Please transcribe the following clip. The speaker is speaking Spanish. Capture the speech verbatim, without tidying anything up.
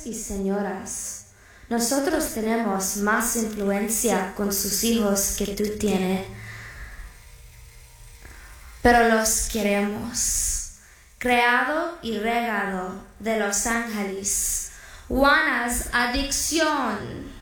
y señoras, nosotros tenemos más influencia con sus hijos que tú tienes, pero los queremos. Creado y regado de los ángeles. Juana's adicción.